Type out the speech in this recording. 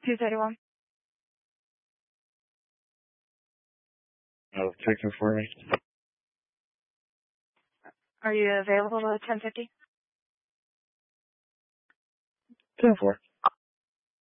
231. Check it for me. Are you available at 10:50? 10-4.